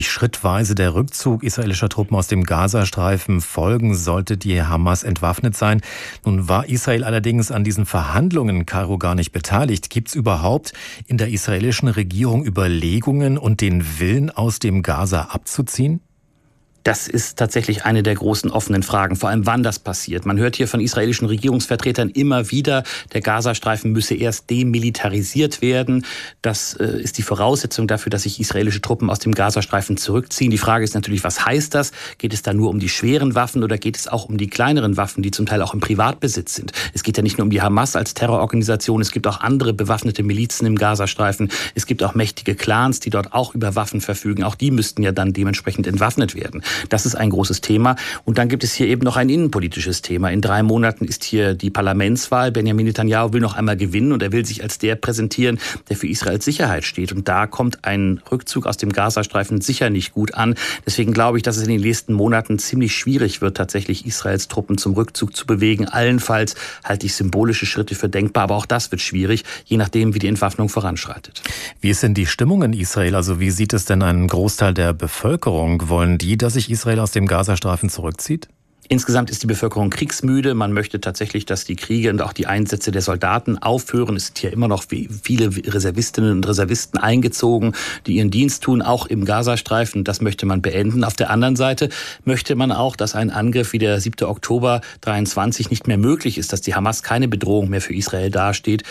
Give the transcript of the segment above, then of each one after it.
schrittweise der Rückzug israelischer Truppen aus dem Gazastreifen folgen, sollte die Hamas entwaffnet sein. Nun war Israel allerdings an diesen Verhandlungen in Kairo gar nicht beteiligt. Gibt es überhaupt in der israelischen Regierung Überlegungen und den Willen, aus dem Gaza abzuziehen? Das ist tatsächlich eine der großen offenen Fragen, vor allem wann das passiert. Man hört hier von israelischen Regierungsvertretern immer wieder, der Gazastreifen müsse erst demilitarisiert werden. Das ist die Voraussetzung dafür, dass sich israelische Truppen aus dem Gazastreifen zurückziehen. Die Frage ist natürlich, was heißt das? Geht es da nur um die schweren Waffen oder geht es auch um die kleineren Waffen, die zum Teil auch im Privatbesitz sind? Es geht ja nicht nur um die Hamas als Terrororganisation, es gibt auch andere bewaffnete Milizen im Gazastreifen. Es gibt auch mächtige Clans, die dort auch über Waffen verfügen. Auch die müssten ja dann dementsprechend entwaffnet werden. Das ist ein großes Thema. Und dann gibt es hier eben noch ein innenpolitisches Thema. In 3 Monaten ist hier die Parlamentswahl. Benjamin Netanyahu will noch einmal gewinnen und er will sich als der präsentieren, der für Israels Sicherheit steht. Und da kommt ein Rückzug aus dem Gazastreifen sicher nicht gut an. Deswegen glaube ich, dass es in den nächsten Monaten ziemlich schwierig wird, tatsächlich Israels Truppen zum Rückzug zu bewegen. Allenfalls halte ich symbolische Schritte für denkbar, aber auch das wird schwierig, je nachdem, wie die Entwaffnung voranschreitet. Wie ist denn die Stimmung in Israel? Also wie sieht es denn ein Großteil der Bevölkerung? Wollen die, dass sich Israel aus dem Gazastreifen zurückzieht? Insgesamt ist die Bevölkerung kriegsmüde. Man möchte tatsächlich, dass die Kriege und auch die Einsätze der Soldaten aufhören. Es sind hier immer noch viele Reservistinnen und Reservisten eingezogen, die ihren Dienst tun, auch im Gazastreifen. Das möchte man beenden. Auf der anderen Seite möchte man auch, dass ein Angriff wie der 7. Oktober 23 nicht mehr möglich ist, dass die Hamas keine Bedrohung mehr für Israel darstellt.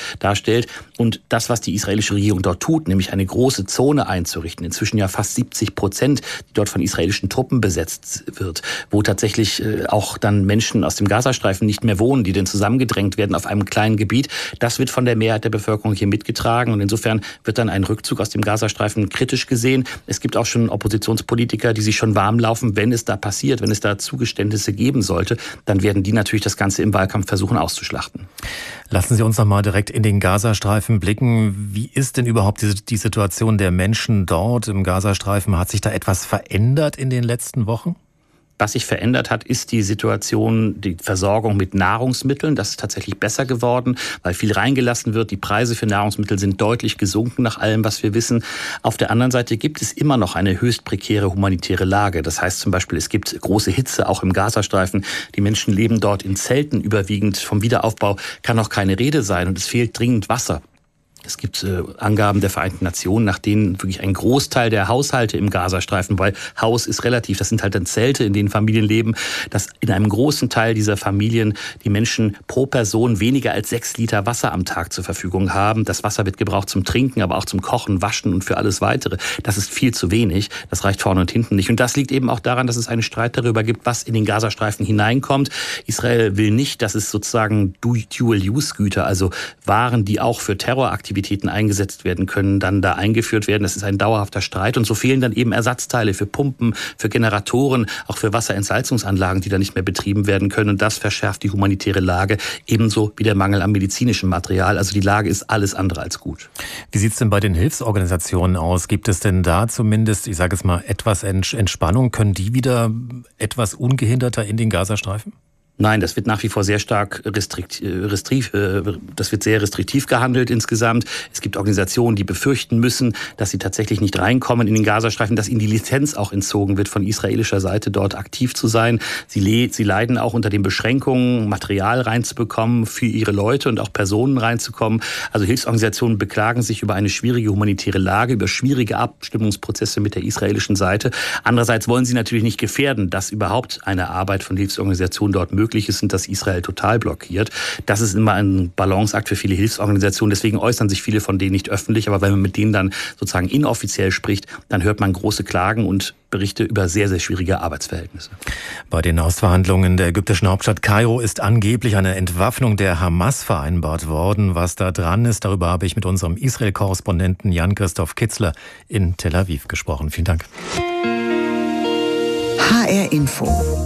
Und das, was die israelische Regierung dort tut, nämlich eine große Zone einzurichten, inzwischen ja fast 70%, die dort von israelischen Truppen besetzt wird, wo tatsächlich auch dann Menschen aus dem Gazastreifen nicht mehr wohnen, die dann zusammengedrängt werden auf einem kleinen Gebiet. Das wird von der Mehrheit der Bevölkerung hier mitgetragen und insofern wird dann ein Rückzug aus dem Gazastreifen kritisch gesehen. Es gibt auch schon Oppositionspolitiker, die sich schon warm laufen, wenn es da passiert, wenn es da Zugeständnisse geben sollte, dann werden die natürlich das Ganze im Wahlkampf versuchen auszuschlachten. Lassen Sie uns noch mal direkt in den Gazastreifen blicken. Wie ist denn überhaupt die Situation der Menschen dort im Gazastreifen? Hat sich da etwas verändert in den letzten Wochen? Was sich verändert hat, ist die Situation, die Versorgung mit Nahrungsmitteln. Das ist tatsächlich besser geworden, weil viel reingelassen wird. Die Preise für Nahrungsmittel sind deutlich gesunken, nach allem, was wir wissen. Auf der anderen Seite gibt es immer noch eine höchst prekäre humanitäre Lage. Das heißt zum Beispiel, es gibt große Hitze, auch im Gazastreifen. Die Menschen leben dort in Zelten überwiegend. Vom Wiederaufbau kann noch keine Rede sein und es fehlt dringend Wasser. Es gibt Angaben der Vereinten Nationen, nach denen wirklich ein Großteil der Haushalte im Gazastreifen, weil Haus ist relativ, das sind halt dann Zelte, in denen Familien leben, dass in einem großen Teil dieser Familien die Menschen pro Person weniger als 6 Liter Wasser am Tag zur Verfügung haben. Das Wasser wird gebraucht zum Trinken, aber auch zum Kochen, Waschen und für alles Weitere. Das ist viel zu wenig. Das reicht vorne und hinten nicht. Und das liegt eben auch daran, dass es einen Streit darüber gibt, was in den Gazastreifen hineinkommt. Israel will nicht, dass es sozusagen Dual-Use-Güter, also Waren, die auch für Terroraktivitäten eingesetzt werden können, dann da eingeführt werden. Das ist ein dauerhafter Streit und so fehlen dann eben Ersatzteile für Pumpen, für Generatoren, auch für Wasserentsalzungsanlagen, die da nicht mehr betrieben werden können. Und das verschärft die humanitäre Lage, ebenso wie der Mangel an medizinischem Material. Also die Lage ist alles andere als gut. Wie sieht es denn bei den Hilfsorganisationen aus? Gibt es denn da zumindest, ich sage es mal, etwas Entspannung? Können die wieder etwas ungehinderter in den Gazastreifen? Nein, das wird nach wie vor sehr stark restriktiv gehandelt insgesamt. Es gibt Organisationen, die befürchten müssen, dass sie tatsächlich nicht reinkommen in den Gazastreifen, dass ihnen die Lizenz auch entzogen wird, von israelischer Seite dort aktiv zu sein. Sie leiden auch unter den Beschränkungen, Material reinzubekommen für ihre Leute und auch Personen reinzukommen. Also Hilfsorganisationen beklagen sich über eine schwierige humanitäre Lage, über schwierige Abstimmungsprozesse mit der israelischen Seite. Andererseits wollen sie natürlich nicht gefährden, dass überhaupt eine Arbeit von Hilfsorganisationen dort möglich ist und dass Israel total blockiert. Das ist immer ein Balanceakt für viele Hilfsorganisationen. Deswegen äußern sich viele von denen nicht öffentlich. Aber wenn man mit denen dann sozusagen inoffiziell spricht, dann hört man große Klagen und Berichte über sehr, sehr schwierige Arbeitsverhältnisse. Bei den Ausverhandlungen der ägyptischen Hauptstadt Kairo ist angeblich eine Entwaffnung der Hamas vereinbart worden. Was da dran ist, darüber habe ich mit unserem Israel-Korrespondenten Jan-Christoph Kitzler in Tel Aviv gesprochen. Vielen Dank. HR Info.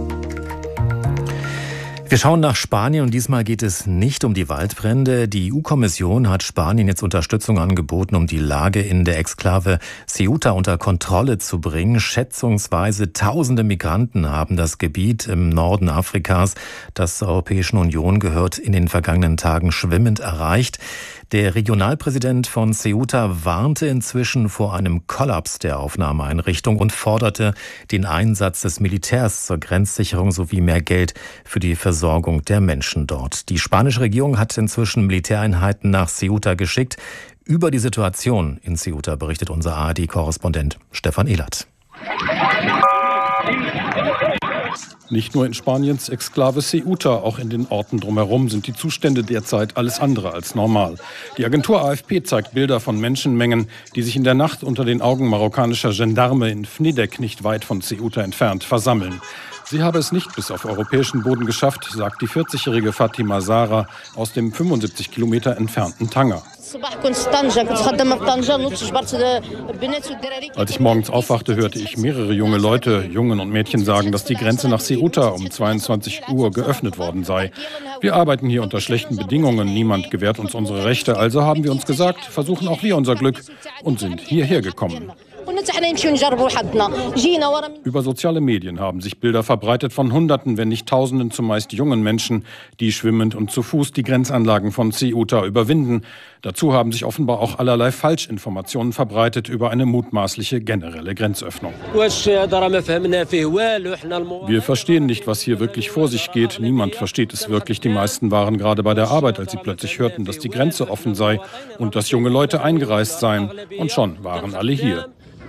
Wir schauen nach Spanien und diesmal geht es nicht um die Waldbrände. Die EU-Kommission hat Spanien jetzt Unterstützung angeboten, um die Lage in der Exklave Ceuta unter Kontrolle zu bringen. Schätzungsweise tausende Migranten haben das Gebiet im Norden Afrikas, das zur Europäischen Union gehört, in den vergangenen Tagen schwimmend erreicht. Der Regionalpräsident von Ceuta warnte inzwischen vor einem Kollaps der Aufnahmeeinrichtung und forderte den Einsatz des Militärs zur Grenzsicherung sowie mehr Geld für die Versorgung der Menschen dort. Die spanische Regierung hat inzwischen Militäreinheiten nach Ceuta geschickt. Über die Situation in Ceuta berichtet unser ARD-Korrespondent Stefan Ehlert. Nicht nur in Spaniens Exklave Ceuta, auch in den Orten drumherum sind die Zustände derzeit alles andere als normal. Die Agentur AFP zeigt Bilder von Menschenmengen, die sich in der Nacht unter den Augen marokkanischer Gendarme in Fnidek, nicht weit von Ceuta entfernt, versammeln. Sie habe es nicht bis auf europäischen Boden geschafft, sagt die 40-jährige Fatima Zahra aus dem 75 Kilometer entfernten Tanger. Als ich morgens aufwachte, hörte ich mehrere junge Leute, Jungen und Mädchen sagen, dass die Grenze nach Ceuta um 22 Uhr geöffnet worden sei. Wir arbeiten hier unter schlechten Bedingungen, niemand gewährt uns unsere Rechte, also haben wir uns gesagt, versuchen auch wir unser Glück und sind hierher gekommen. Über soziale Medien haben sich Bilder verbreitet von Hunderten, wenn nicht Tausenden, zumeist jungen Menschen, die schwimmend und zu Fuß die Grenzanlagen von Ceuta überwinden. Dazu haben sich offenbar auch allerlei Falschinformationen verbreitet über eine mutmaßliche generelle Grenzöffnung. Wir verstehen nicht, was hier wirklich vor sich geht. Niemand versteht es wirklich. Die meisten waren gerade bei der Arbeit, als sie plötzlich hörten, dass die Grenze offen sei und dass junge Leute eingereist seien. Und schon waren alle hier.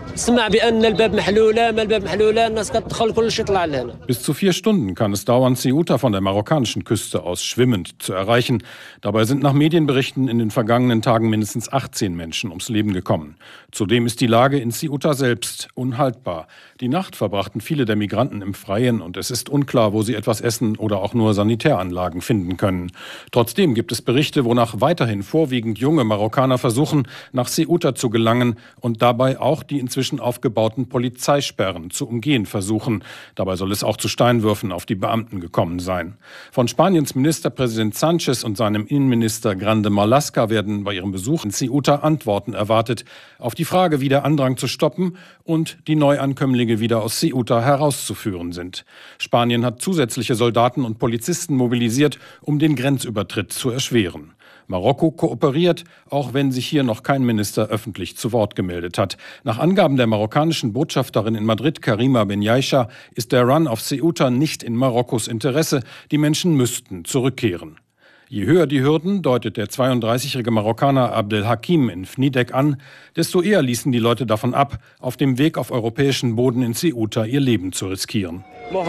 Bis zu 4 Stunden kann es dauern, Ceuta von der marokkanischen Küste aus schwimmend zu erreichen. Dabei sind nach Medienberichten in den vergangenen Tagen mindestens 18 Menschen ums Leben gekommen. Zudem ist die Lage in Ceuta selbst unhaltbar. Die Nacht verbrachten viele der Migranten im Freien und es ist unklar, wo sie etwas essen oder auch nur Sanitäranlagen finden können. Trotzdem gibt es Berichte, wonach weiterhin vorwiegend junge Marokkaner versuchen, nach Ceuta zu gelangen und dabei auch die inzwischen aufgebauten Polizeisperren zu umgehen versuchen. Dabei soll es auch zu Steinwürfen auf die Beamten gekommen sein. Von Spaniens Ministerpräsident Sánchez und seinem Innenminister Grande Marlaska werden bei ihrem Besuch in Ceuta Antworten erwartet auf die Frage, wie der Andrang zu stoppen und die Neuankömmlinge wieder aus Ceuta herauszuführen sind. Spanien hat zusätzliche Soldaten und Polizisten mobilisiert, um den Grenzübertritt zu erschweren. Marokko kooperiert, auch wenn sich hier noch kein Minister öffentlich zu Wort gemeldet hat. Nach Angaben der marokkanischen Botschafterin in Madrid, Karima Benyaisha, ist der Run auf Ceuta nicht in Marokkos Interesse. Die Menschen müssten zurückkehren. Je höher die Hürden, deutet der 32-jährige Marokkaner Abdelhakim in Fnidek an, desto eher ließen die Leute davon ab, auf dem Weg auf europäischen Boden in Ceuta ihr Leben zu riskieren.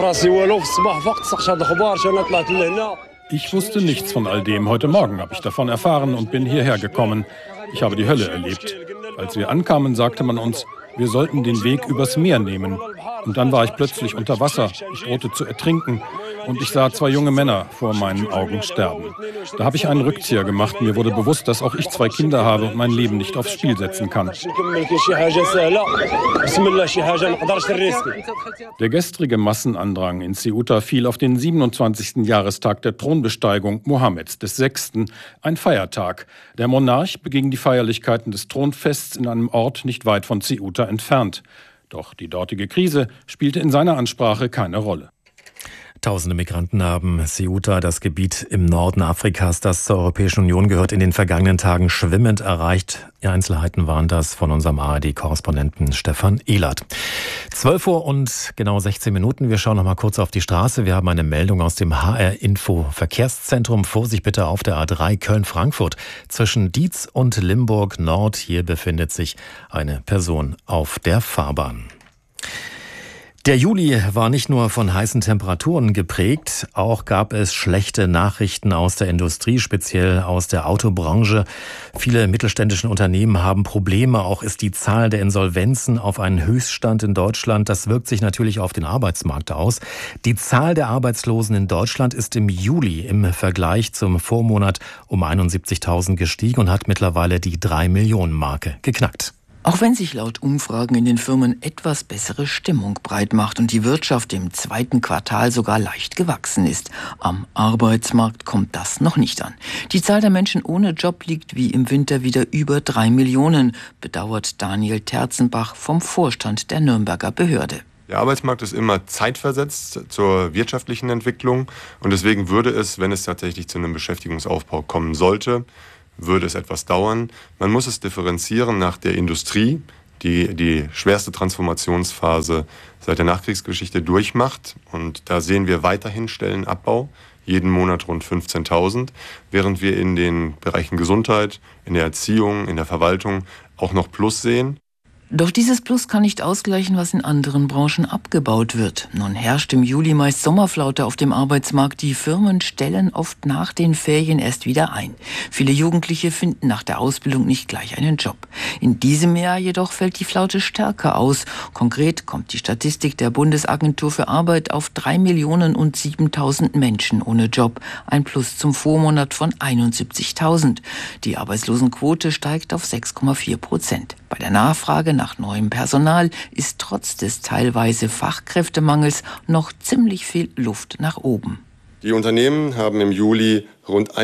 Ich wusste nichts von all dem. Heute Morgen habe ich davon erfahren und bin hierher gekommen. Ich habe die Hölle erlebt. Als wir ankamen, sagte man uns, wir sollten den Weg übers Meer nehmen. Und dann war ich plötzlich unter Wasser. Ich drohte zu ertrinken. Und ich sah 2 junge Männer vor meinen Augen sterben. Da habe ich einen Rückzieher gemacht. Mir wurde bewusst, dass auch ich 2 Kinder habe und mein Leben nicht aufs Spiel setzen kann. Der gestrige Massenandrang in Ceuta fiel auf den 27. Jahrestag der Thronbesteigung Mohammeds VI., ein Feiertag. Der Monarch beging die Feierlichkeiten des Thronfests in einem Ort nicht weit von Ceuta entfernt. Doch die dortige Krise spielte in seiner Ansprache keine Rolle. Tausende Migranten haben Ceuta, das Gebiet im Norden Afrikas, das zur Europäischen Union gehört, in den vergangenen Tagen schwimmend erreicht. Die Einzelheiten waren das von unserem ARD-Korrespondenten Stefan Ehlert. 12 Uhr und genau 16 Minuten. Wir schauen noch mal kurz auf die Straße. Wir haben eine Meldung aus dem HR-Info-Verkehrszentrum. Vorsicht bitte auf der A3 Köln-Frankfurt. Zwischen Dietz und Limburg Nord. Hier befindet sich eine Person auf der Fahrbahn. Der Juli war nicht nur von heißen Temperaturen geprägt, auch gab es schlechte Nachrichten aus der Industrie, speziell aus der Autobranche. Viele mittelständische Unternehmen haben Probleme, auch ist die Zahl der Insolvenzen auf einen Höchststand in Deutschland. Das wirkt sich natürlich auf den Arbeitsmarkt aus. Die Zahl der Arbeitslosen in Deutschland ist im Juli im Vergleich zum Vormonat um 71.000 gestiegen und hat mittlerweile die 3-Millionen-Marke geknackt. Auch wenn sich laut Umfragen in den Firmen etwas bessere Stimmung breit macht und die Wirtschaft im 2. Quartal sogar leicht gewachsen ist, am Arbeitsmarkt kommt das noch nicht an. Die Zahl der Menschen ohne Job liegt wie im Winter wieder über 3 Millionen, bedauert Daniel Terzenbach vom Vorstand der Nürnberger Behörde. Der Arbeitsmarkt ist immer zeitversetzt zur wirtschaftlichen Entwicklung und deswegen würde es, wenn es tatsächlich zu einem Beschäftigungsaufbau kommen sollte, würde es etwas dauern. Man muss es differenzieren nach der Industrie, die schwerste Transformationsphase seit der Nachkriegsgeschichte durchmacht. Und da sehen wir weiterhin Stellenabbau, jeden Monat rund 15.000, während wir in den Bereichen Gesundheit, in der Erziehung, in der Verwaltung auch noch Plus sehen. Doch dieses Plus kann nicht ausgleichen, was in anderen Branchen abgebaut wird. Nun herrscht im Juli meist Sommerflaute auf dem Arbeitsmarkt. Die Firmen stellen oft nach den Ferien erst wieder ein. Viele Jugendliche finden nach der Ausbildung nicht gleich einen Job. In diesem Jahr jedoch fällt die Flaute stärker aus. Konkret kommt die Statistik der Bundesagentur für Arbeit auf 3.007.000 Menschen ohne Job. Ein Plus zum Vormonat von 71.000. Die Arbeitslosenquote steigt auf 6,4%. Bei der Nachfrage nach neuem Personal ist trotz des teilweise Fachkräftemangels noch ziemlich viel Luft nach oben. Die Unternehmen haben im Juli rund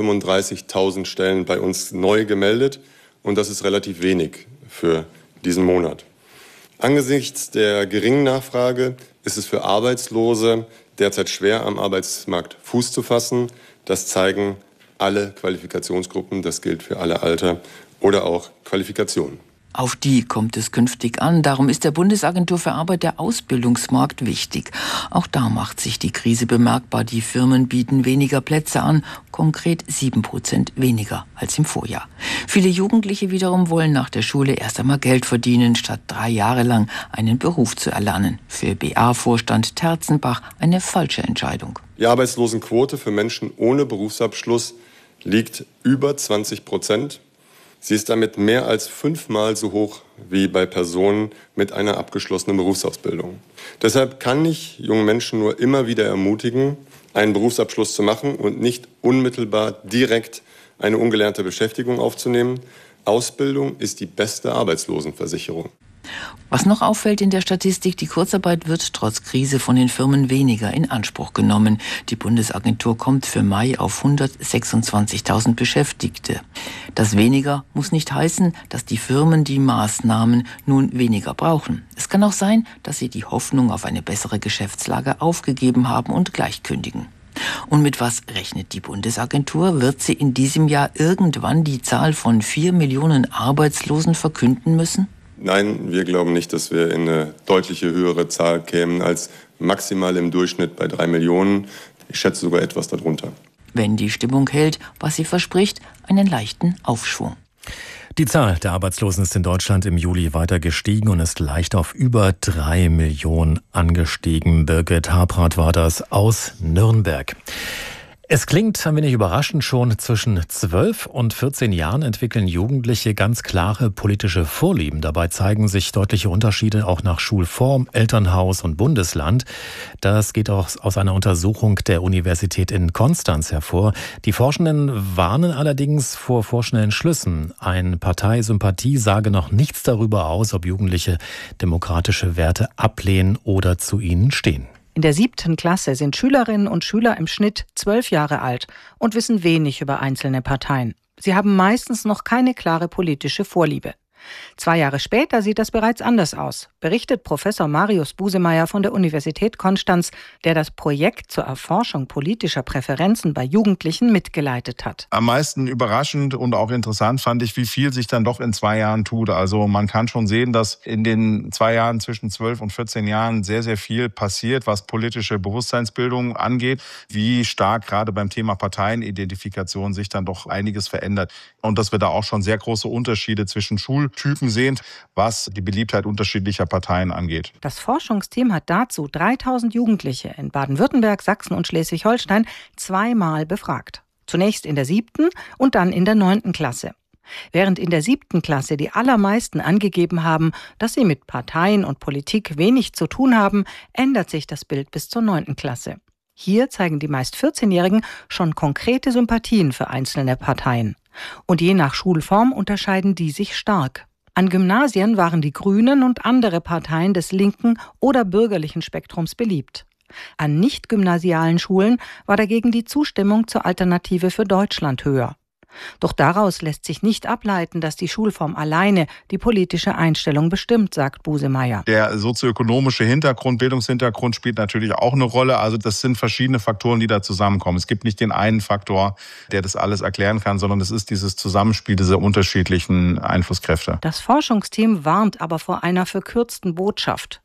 135.000 Stellen bei uns neu gemeldet und das ist relativ wenig für diesen Monat. Angesichts der geringen Nachfrage ist es für Arbeitslose derzeit schwer, am Arbeitsmarkt Fuß zu fassen. Das zeigen alle Qualifikationsgruppen, das gilt für alle Alter oder auch Qualifikationen. Auf die kommt es künftig an. Darum ist der Bundesagentur für Arbeit der Ausbildungsmarkt wichtig. Auch da macht sich die Krise bemerkbar. Die Firmen bieten weniger Plätze an, konkret 7% weniger als im Vorjahr. Viele Jugendliche wiederum wollen nach der Schule erst einmal Geld verdienen, statt 3 Jahre lang einen Beruf zu erlernen. Für BA-Vorstand Terzenbach eine falsche Entscheidung. Die Arbeitslosenquote für Menschen ohne Berufsabschluss liegt über 20%. Sie ist damit mehr als 5-mal so hoch wie bei Personen mit einer abgeschlossenen Berufsausbildung. Deshalb kann ich junge Menschen nur immer wieder ermutigen, einen Berufsabschluss zu machen und nicht unmittelbar direkt eine ungelernte Beschäftigung aufzunehmen. Ausbildung ist die beste Arbeitslosenversicherung. Was noch auffällt in der Statistik, die Kurzarbeit wird trotz Krise von den Firmen weniger in Anspruch genommen. Die Bundesagentur kommt für Mai auf 126.000 Beschäftigte. Das weniger muss nicht heißen, dass die Firmen die Maßnahmen nun weniger brauchen. Es kann auch sein, dass sie die Hoffnung auf eine bessere Geschäftslage aufgegeben haben und gleich kündigen. Und mit was rechnet die Bundesagentur? Wird sie in diesem Jahr irgendwann die Zahl von 4 Millionen Arbeitslosen verkünden müssen? Nein, wir glauben nicht, dass wir in eine deutliche höhere Zahl kämen als maximal im Durchschnitt bei 3 Millionen. Ich schätze sogar etwas darunter. Wenn die Stimmung hält, was sie verspricht, einen leichten Aufschwung. Die Zahl der Arbeitslosen ist in Deutschland im Juli weiter gestiegen und ist leicht auf über 3 Millionen angestiegen. Birgit Habrath war das aus Nürnberg. Es klingt ein wenig überraschend schon. Zwischen 12 und 14 Jahren entwickeln Jugendliche ganz klare politische Vorlieben. Dabei zeigen sich deutliche Unterschiede auch nach Schulform, Elternhaus und Bundesland. Das geht auch aus einer Untersuchung der Universität in Konstanz hervor. Die Forschenden warnen allerdings vor vorschnellen Schlüssen. Eine Parteisympathie sage noch nichts darüber aus, ob Jugendliche demokratische Werte ablehnen oder zu ihnen stehen. In der 7. Klasse sind Schülerinnen und Schüler im Schnitt 12 Jahre alt und wissen wenig über einzelne Parteien. Sie haben meistens noch keine klare politische Vorliebe. 2 Jahre später sieht das bereits anders aus, berichtet Professor Marius Busemeyer von der Universität Konstanz, der das Projekt zur Erforschung politischer Präferenzen bei Jugendlichen mitgeleitet hat. Am meisten überraschend und auch interessant fand ich, wie viel sich dann doch in 2 Jahren tut. Also man kann schon sehen, dass in den 2 Jahren zwischen 12 und 14 Jahren sehr, sehr viel passiert, was politische Bewusstseinsbildung angeht. Wie stark gerade beim Thema Parteienidentifikation sich dann doch einiges verändert. Und dass wir da auch schon sehr große Unterschiede zwischen Schultypen sehen, was die Beliebtheit unterschiedlicher Parteien angeht. Das Forschungsteam hat dazu 3.000 Jugendliche in Baden-Württemberg, Sachsen und Schleswig-Holstein 2-mal befragt. Zunächst in der 7. und dann in der 9. Klasse. Während in der 7. Klasse die allermeisten angegeben haben, dass sie mit Parteien und Politik wenig zu tun haben, ändert sich das Bild bis zur 9. Klasse. Hier zeigen die meist 14-Jährigen schon konkrete Sympathien für einzelne Parteien. Und je nach Schulform unterscheiden die sich stark. An Gymnasien waren die Grünen und andere Parteien des linken oder bürgerlichen Spektrums beliebt. An nicht-gymnasialen Schulen war dagegen die Zustimmung zur Alternative für Deutschland höher. Doch daraus lässt sich nicht ableiten, dass die Schulform alleine die politische Einstellung bestimmt, sagt Busemeyer. Der sozioökonomische Hintergrund, Bildungshintergrund spielt natürlich auch eine Rolle. Also das sind verschiedene Faktoren, die da zusammenkommen. Es gibt nicht den einen Faktor, der das alles erklären kann, sondern es ist dieses Zusammenspiel dieser unterschiedlichen Einflusskräfte. Das Forschungsteam warnt aber vor einer verkürzten Botschaft.